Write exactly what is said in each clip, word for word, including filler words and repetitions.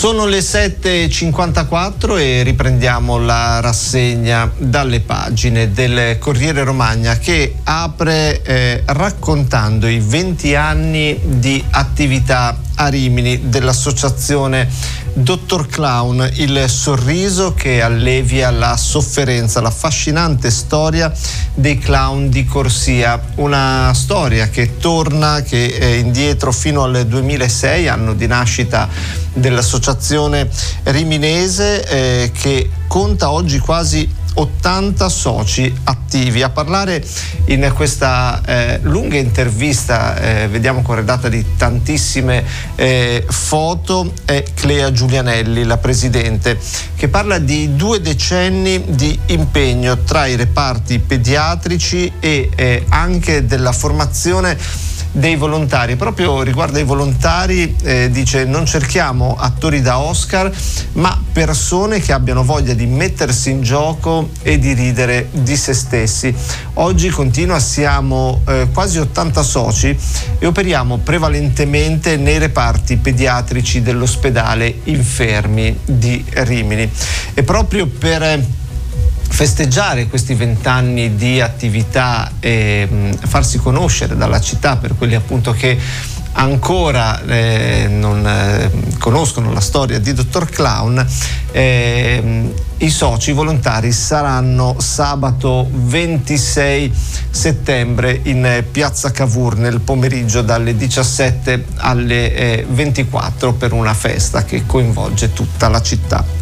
Sono le sette e cinquantaquattro e riprendiamo la rassegna dalle pagine del Corriere Romagna, che apre eh, raccontando i venti anni di attività a Rimini dell'associazione Dottor Clown, il sorriso che allevia la sofferenza, l'affascinante storia dei clown di corsia, una storia che torna che è indietro fino al duemilasei, anno di nascita dell'associazione riminese, eh, che conta oggi quasi ottanta soci attivi. A parlare in questa eh, lunga intervista, eh, vediamo corredata di tantissime eh, foto, è Clea Giulianelli, la presidente, che parla di due decenni di impegno tra i reparti pediatrici e eh, anche della formazione dei volontari. Proprio riguardo ai volontari, eh, dice: non cerchiamo attori da Oscar, ma persone che abbiano voglia di mettersi in gioco e di ridere di se stessi. Oggi, continua, siamo eh, quasi ottanta soci e operiamo prevalentemente nei reparti pediatrici dell'ospedale Infermi di Rimini. E proprio per festeggiare questi vent'anni di attività e mh, farsi conoscere dalla città per quelli appunto che ancora eh, non eh, conoscono la storia di Dottor Clown, eh, i soci volontari saranno sabato ventisei settembre in piazza Cavour nel pomeriggio dalle diciassette alle eh, ventiquattro per una festa che coinvolge tutta la città.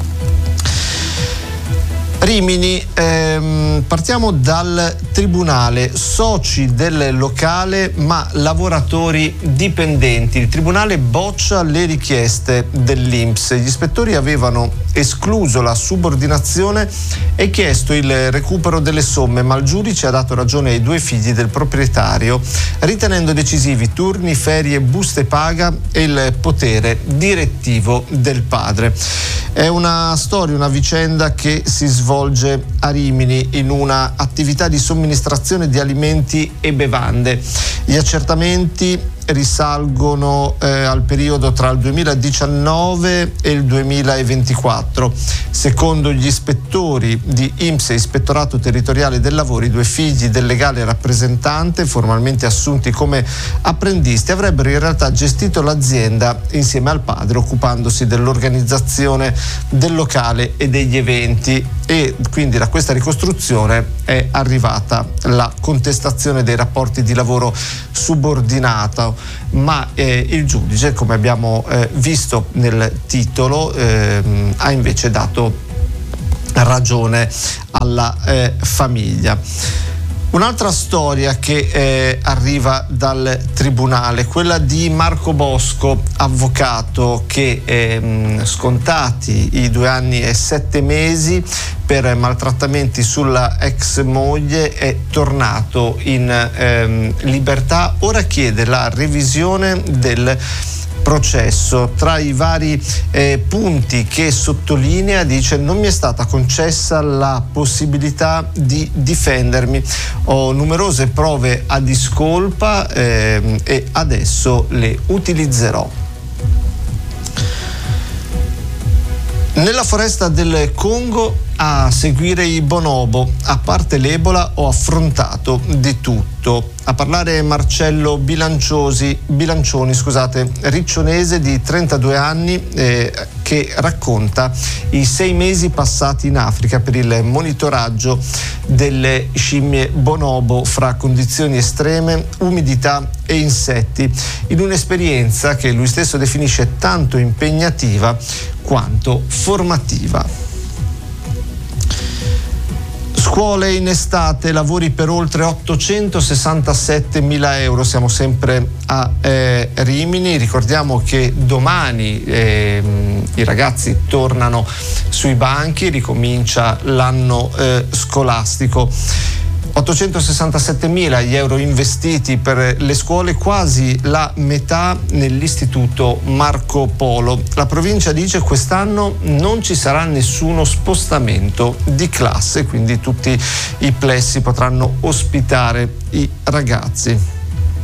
Rimini, ehm, partiamo dal tribunale, soci del locale ma lavoratori dipendenti. Il tribunale boccia le richieste dell'I N P S. Gli ispettori avevano escluso la subordinazione e chiesto il recupero delle somme, ma il giudice ha dato ragione ai due figli del proprietario, ritenendo decisivi turni, ferie, buste paga e il potere direttivo del padre. È una storia, una vicenda che si svolge a Rimini in una attività di somministrazione di alimenti e bevande. Gli accertamenti risalgono eh, al periodo tra il duemiladiciannove e il duemilaventiquattro. Secondo gli ispettori di I N P S e Ispettorato Territoriale del Lavoro, i due figli del legale rappresentante, formalmente assunti come apprendisti, avrebbero in realtà gestito l'azienda insieme al padre, occupandosi dell'organizzazione del locale e degli eventi, e quindi da questa ricostruzione è arrivata la contestazione dei rapporti di lavoro subordinato, ma eh, il giudice, come abbiamo eh, visto nel titolo, eh, ha invece dato ragione alla eh, famiglia. Un'altra storia che eh, arriva dal tribunale, quella di Marco Bosco, avvocato che eh, scontati i due anni e sette mesi per maltrattamenti sulla ex moglie, è tornato in eh, libertà. Ora chiede la revisione del processo. Tra i vari eh, punti che sottolinea, dice: non mi è stata concessa la possibilità di difendermi, ho numerose prove a discolpa eh, e adesso le utilizzerò. Nella foresta del Congo, a seguire i bonobo, a parte l'Ebola ho affrontato di tutto. A parlare Marcello Bilanciosi, Bilancioni, scusate, riccionese di trentadue anni, eh, che racconta i sei mesi passati in Africa per il monitoraggio delle scimmie bonobo fra condizioni estreme, umidità e insetti, in un'esperienza che lui stesso definisce tanto impegnativa quanto formativa. Scuole in estate, lavori per oltre ottocentosessantasettemila euro. Siamo sempre a eh, Rimini. Ricordiamo che domani eh, i ragazzi tornano sui banchi, ricomincia l'anno eh, scolastico. ottocentosessantasettemila gli euro investiti per le scuole, quasi la metà nell'istituto Marco Polo. La provincia dice: quest'anno non ci sarà nessuno spostamento di classe, quindi tutti i plessi potranno ospitare i ragazzi.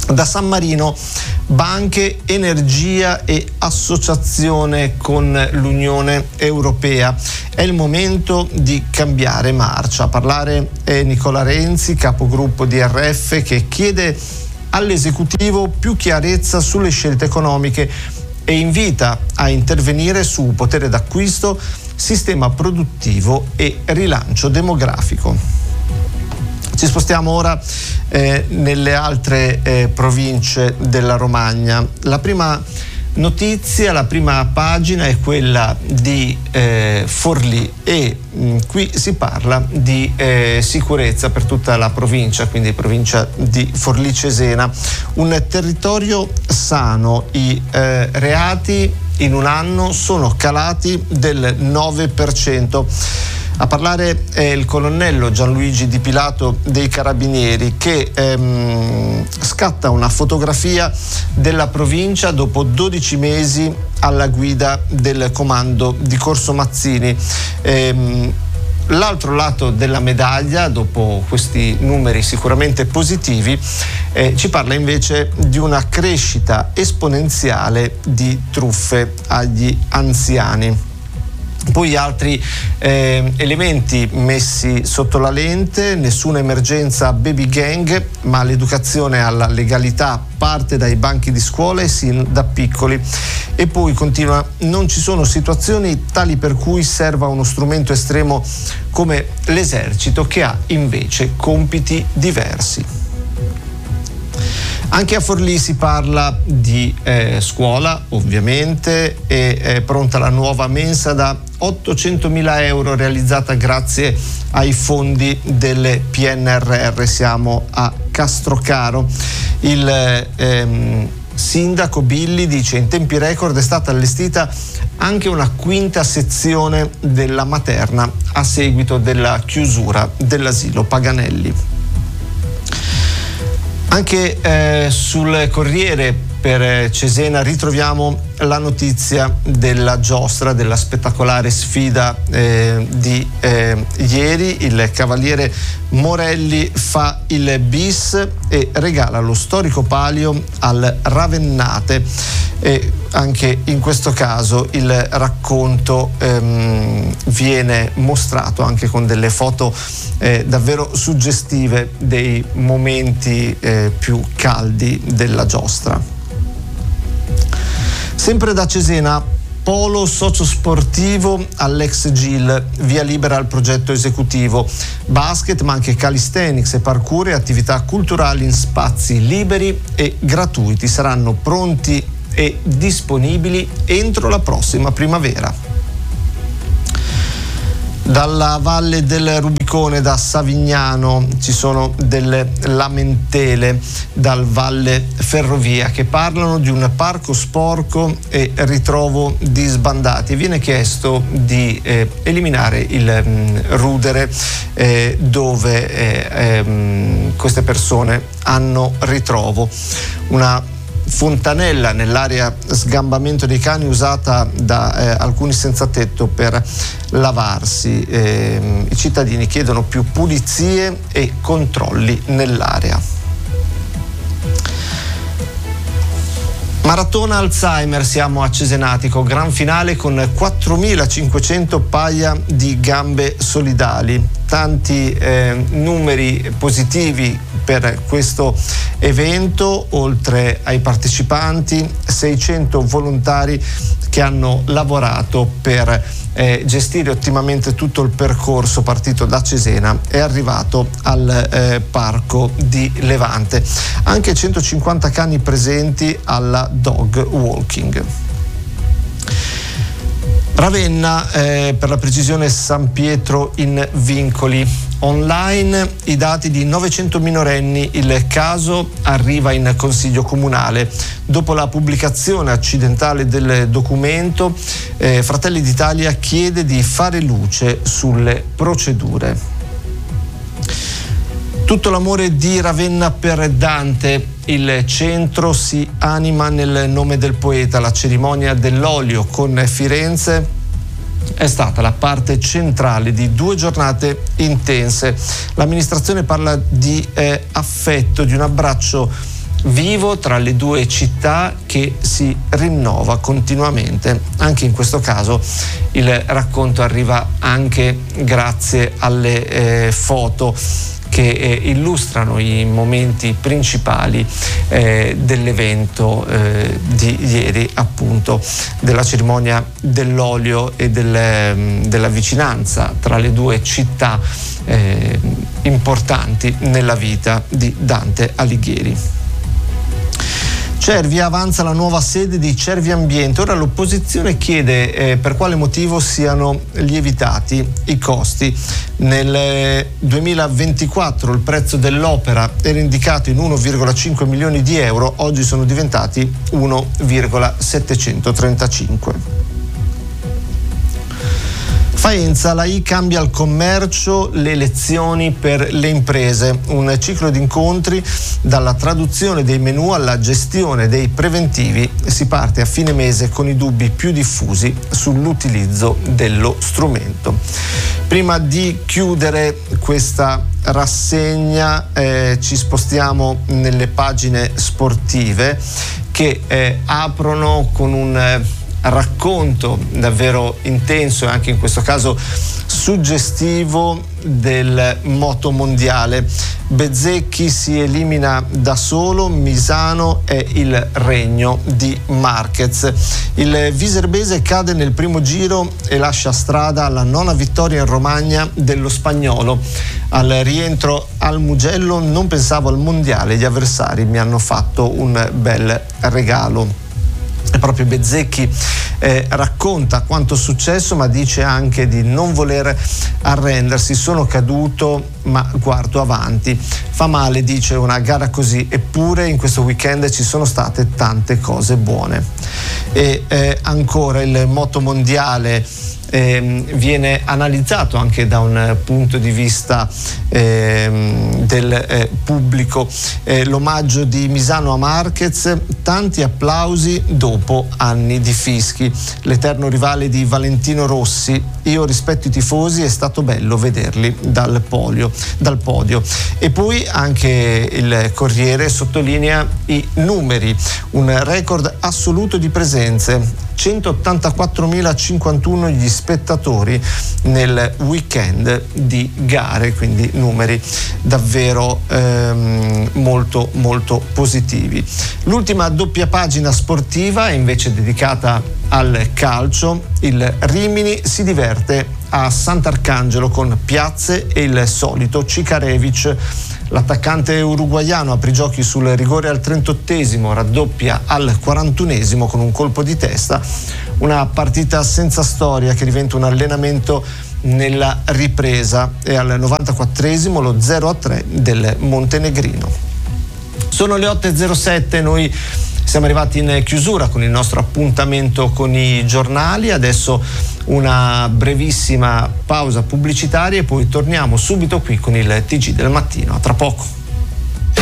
Da San Marino, banche, energia e associazione con l'Unione Europea. È il momento di cambiare marcia. A parlare è Nicola Renzi, capogruppo D R F, che chiede all'esecutivo più chiarezza sulle scelte economiche e invita a intervenire su potere d'acquisto, sistema produttivo e rilancio demografico. Ci spostiamo ora eh, nelle altre eh, province della Romagna. La prima notizia, la prima pagina è quella di eh, Forlì e mh, qui si parla di eh, sicurezza per tutta la provincia, quindi provincia di Forlì Cesena. Un territorio sano, i eh, reati in un anno sono calati del nove per cento. A parlare è il colonnello Gianluigi Di Pilato dei Carabinieri, che ehm, scatta una fotografia della provincia dopo dodici mesi alla guida del comando di Corso Mazzini. Ehm, L'altro lato della medaglia, dopo questi numeri sicuramente positivi, eh, ci parla invece di una crescita esponenziale di truffe agli anziani. Poi altri eh, elementi messi sotto la lente: nessuna emergenza baby gang, ma l'educazione alla legalità parte dai banchi di scuola e sin da piccoli. E poi continua: non ci sono situazioni tali per cui serva uno strumento estremo come l'esercito, che ha invece compiti diversi. Anche a Forlì si parla di eh, scuola, ovviamente, e è pronta la nuova mensa da ottocentomila euro realizzata grazie ai fondi del P N R R. Siamo a Castrocaro. Il ehm, sindaco Billi dice: in tempi record è stata allestita anche una quinta sezione della materna a seguito della chiusura dell'asilo Paganelli. Anche eh, sul Corriere per Cesena ritroviamo la notizia della giostra, della spettacolare sfida eh, di eh, ieri. Il cavaliere Morelli fa il bis e regala lo storico palio al Ravennate. E anche in questo caso il racconto ehm, viene mostrato anche con delle foto eh, davvero suggestive dei momenti eh, più caldi della giostra. Sempre da Cesena, polo sociosportivo all'ex G I L, via libera al progetto esecutivo, basket ma anche calisthenics e parkour e attività culturali in spazi liberi e gratuiti saranno pronti e disponibili entro la prossima primavera. Dalla Valle del Rubicone, da Savignano, ci sono delle lamentele dal Valle Ferrovia che parlano di un parco sporco e ritrovo di sbandati. Viene chiesto di eh, eliminare il mh, rudere eh, dove eh, ehm, queste persone hanno ritrovo. Una fontanella nell'area sgambamento dei cani usata da eh, alcuni senza tetto per lavarsi. Eh, i cittadini chiedono più pulizie e controlli nell'area. Maratona Alzheimer, siamo a Cesenatico, gran finale con quattromilacinquecento paia di gambe solidali. Tanti eh, numeri positivi per questo evento, oltre ai partecipanti, seicento volontari che hanno lavorato per eh, gestire ottimamente tutto il percorso partito da Cesena e arrivato al eh, parco di Levante. Anche centocinquanta cani presenti alla dog walking. Ravenna, eh, per la precisione San Pietro in Vincoli. Online i dati di novecento minorenni, il caso arriva in Consiglio Comunale. Dopo la pubblicazione accidentale del documento, eh, Fratelli d'Italia chiede di fare luce sulle procedure. Tutto l'amore di Ravenna per Dante, il centro si anima nel nome del poeta. La cerimonia dell'olio con Firenze è stata la parte centrale di due giornate intense. L'amministrazione parla di eh, affetto, di un abbraccio vivo tra le due città che si rinnova continuamente. Anche in questo caso il racconto arriva anche grazie alle eh, foto che eh, illustrano i momenti principali eh, dell'evento eh, di ieri, appunto, della cerimonia dell'olio e del, della vicinanza tra le due città eh, importanti nella vita di Dante Alighieri. Cervia avanza la nuova sede di Cervia Ambiente. Ora l'opposizione chiede eh, per quale motivo siano lievitati i costi. Nel duemilaventiquattro il prezzo dell'opera era indicato in uno virgola cinque milioni di euro, oggi sono diventati uno virgola settecentotrentacinque. Faenza, la I cambia il commercio, le lezioni per le imprese, un ciclo di incontri dalla traduzione dei menù alla gestione dei preventivi. Si parte a fine mese con i dubbi più diffusi sull'utilizzo dello strumento. Prima di chiudere questa rassegna eh, ci spostiamo nelle pagine sportive che eh, aprono con un eh, racconto davvero intenso e anche in questo caso suggestivo del moto mondiale. Bezzecchi si elimina da solo, Misano è il regno di Marquez. Il viserbese cade nel primo giro e lascia strada alla nona vittoria in Romagna dello spagnolo. Al rientro al Mugello non pensavo al mondiale, gli avversari mi hanno fatto un bel regalo. E proprio Bezzecchi eh, racconta quanto successo, ma dice anche di non voler arrendersi. Sono caduto ma guardo avanti. Fa male, dice, una gara così, eppure in questo weekend ci sono state tante cose buone. E eh, ancora il moto mondiale Eh, viene analizzato anche da un punto di vista eh, del eh, pubblico. Eh, l'omaggio di Misano a Marquez, tanti applausi dopo anni di fischi. L'eterno rivale di Valentino Rossi, io rispetto i tifosi, è stato bello vederli dal, polio, dal podio. E poi anche il Corriere sottolinea i numeri, un record assoluto di presenze, centottantaquattromilacinquantuno gli spettatori nel weekend di gare, quindi numeri davvero ehm, molto molto positivi. L'ultima doppia pagina sportiva è invece dedicata al calcio. Il Rimini si diverte a Sant'Arcangelo con Piazze e il solito Cikarevic. L'attaccante uruguaiano apre i giochi sul rigore al trentottesimo, raddoppia al quarantunesimo con un colpo di testa. Una partita senza storia che diventa un allenamento nella ripresa, e al novantaquattresimo lo zero a tre del montenegrino. Sono le otto e zero sette, noi siamo arrivati in chiusura con il nostro appuntamento con i giornali. Adesso una brevissima pausa pubblicitaria e poi torniamo subito qui con il T G del mattino. A tra poco.